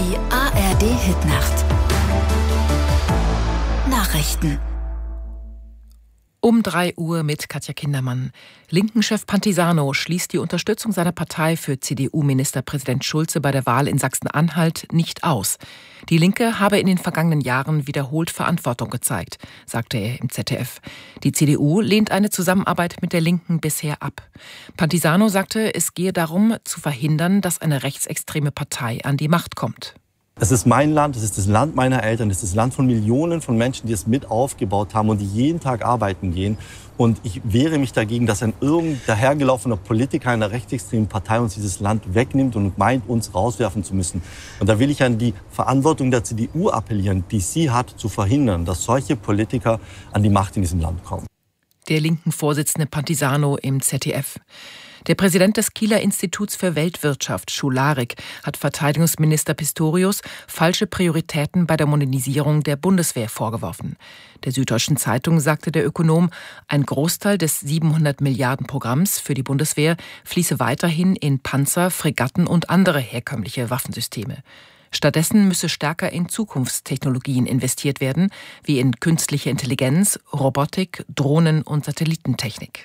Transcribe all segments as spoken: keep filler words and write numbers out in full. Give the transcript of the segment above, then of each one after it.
Die A R D-Hitnacht. Nachrichten. Um drei Uhr mit Katja Kindermann. Linken-Chef Pantisano schließt die Unterstützung seiner Partei für C D U-Ministerpräsident Schulze bei der Wahl in Sachsen-Anhalt nicht aus. Die Linke habe in den vergangenen Jahren wiederholt Verantwortung gezeigt, sagte er im Z D F. Die C D U lehnt eine Zusammenarbeit mit der Linken bisher ab. Pantisano sagte, es gehe darum, zu verhindern, dass eine rechtsextreme Partei an die Macht kommt. Es ist mein Land, es ist das Land meiner Eltern, es ist das Land von Millionen von Menschen, die es mit aufgebaut haben und die jeden Tag arbeiten gehen. Und ich wehre mich dagegen, dass ein irgendein dahergelaufener Politiker einer rechtsextremen Partei uns dieses Land wegnimmt und meint, uns rauswerfen zu müssen. Und da will ich an die Verantwortung der C D U appellieren, die sie hat, zu verhindern, dass solche Politiker an die Macht in diesem Land kommen. Der linken Vorsitzende Pantisano im Z D F. Der Präsident des Kieler Instituts für Weltwirtschaft, Schularik, hat Verteidigungsminister Pistorius falsche Prioritäten bei der Modernisierung der Bundeswehr vorgeworfen. Der Süddeutschen Zeitung sagte der Ökonom, ein Großteil des siebenhundert Milliarden Programms für die Bundeswehr fließe weiterhin in Panzer, Fregatten und andere herkömmliche Waffensysteme. Stattdessen müsse stärker in Zukunftstechnologien investiert werden, wie in künstliche Intelligenz, Robotik, Drohnen und Satellitentechnik.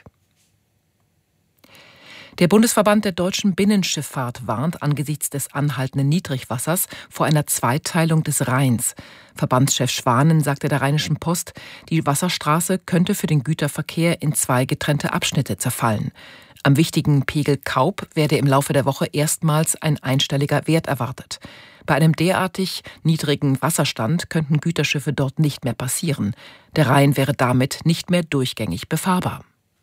Der Bundesverband der deutschen Binnenschifffahrt warnt angesichts des anhaltenden Niedrigwassers vor einer Zweiteilung des Rheins. Verbandschef Schwanen sagte der Rheinischen Post, die Wasserstraße könnte für den Güterverkehr in zwei getrennte Abschnitte zerfallen. Am wichtigen Pegel Kaup werde im Laufe der Woche erstmals ein einstelliger Wert erwartet. Bei einem derartig niedrigen Wasserstand könnten Güterschiffe dort nicht mehr passieren. Der Rhein wäre damit nicht mehr durchgängig befahrbar.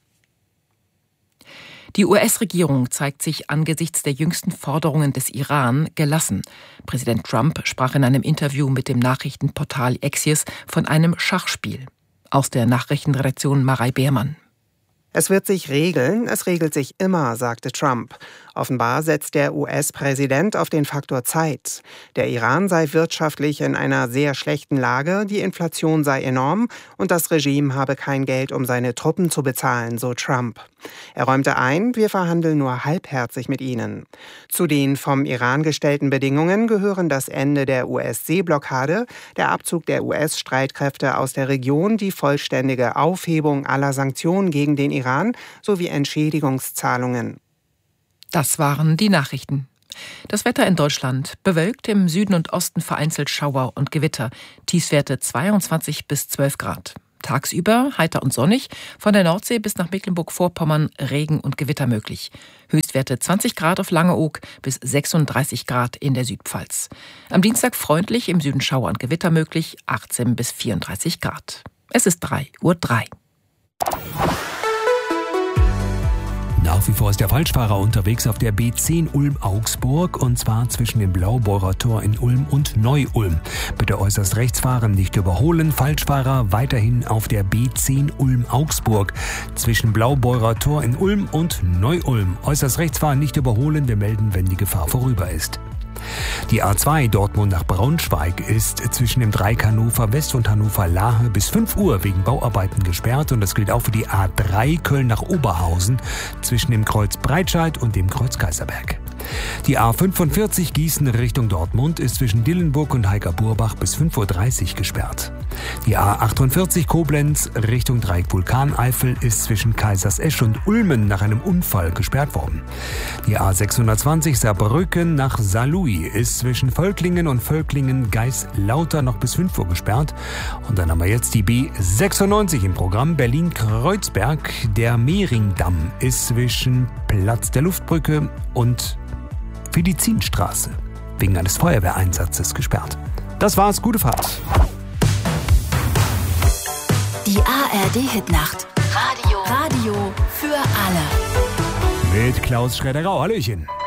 Die U S-Regierung zeigt sich angesichts der jüngsten Forderungen des Iran gelassen. Präsident Trump sprach in einem Interview mit dem Nachrichtenportal Axios von einem Schachspiel. Aus der Nachrichtenredaktion Marei Beermann. Es wird sich regeln, es regelt sich immer, sagte Trump. Offenbar setzt der U S-Präsident auf den Faktor Zeit. Der Iran sei wirtschaftlich in einer sehr schlechten Lage, die Inflation sei enorm und das Regime habe kein Geld, um seine Truppen zu bezahlen, so Trump. Er räumte ein, wir verhandeln nur halbherzig mit ihnen. Zu den vom Iran gestellten Bedingungen gehören das Ende der U S-Seeblockade, der Abzug der U S-Streitkräfte aus der Region, die vollständige Aufhebung aller Sanktionen gegen den Iran sowie Entschädigungszahlungen. Das waren die Nachrichten. Das Wetter in Deutschland: bewölkt, im Süden und Osten vereinzelt Schauer und Gewitter. Tiefstwerte zweiundzwanzig bis zwölf Grad. Tagsüber heiter und sonnig, von der Nordsee bis nach Mecklenburg-Vorpommern Regen und Gewitter möglich. Höchstwerte zwanzig Grad auf Langeoog bis sechsunddreißig Grad in der Südpfalz. Am Dienstag freundlich, im Süden Schauer und Gewitter möglich, achtzehn bis vierunddreißig Grad. Es ist drei Uhr drei. Nach wie vor ist der Falschfahrer unterwegs auf der B zehn Ulm-Augsburg, und zwar zwischen dem Blaubeurer Tor in Ulm und Neu-Ulm. Bitte äußerst rechts fahren, nicht überholen. Falschfahrer weiterhin auf der B zehn Ulm-Augsburg zwischen Blaubeurer Tor in Ulm und Neu-Ulm. Äußerst rechts fahren, nicht überholen. Wir melden, wenn die Gefahr vorüber ist. Die A zwei Dortmund nach Braunschweig ist zwischen dem Dreieck Hannover West und Hannover Lahe bis fünf Uhr wegen Bauarbeiten gesperrt, und das gilt auch für die A drei Köln nach Oberhausen zwischen dem Kreuz Breitscheid und dem Kreuz Kaiserberg. Die A fünfundvierzig Gießen Richtung Dortmund ist zwischen Dillenburg und Heika-Burbach bis fünf Uhr dreißig gesperrt. Die A achtundvierzig Koblenz Richtung Dreieck Vulkaneifel ist zwischen Kaisersesch und Ulmen nach einem Unfall gesperrt worden. Die A sechshundertzwanzig Saarbrücken nach Saarlouis ist zwischen Völklingen und Völklingen-Geislauter noch bis fünf Uhr gesperrt. Und dann haben wir jetzt die B sechsundneunzig im Programm Berlin-Kreuzberg. Der Mehringdamm ist zwischen Platz der Luftbrücke und Medizinstraße wegen eines Feuerwehreinsatzes gesperrt. Das war's, gute Fahrt. Die A R D-Hitnacht. Radio. Radio für alle. Mit Klaus Schredder-Rau. Hallöchen.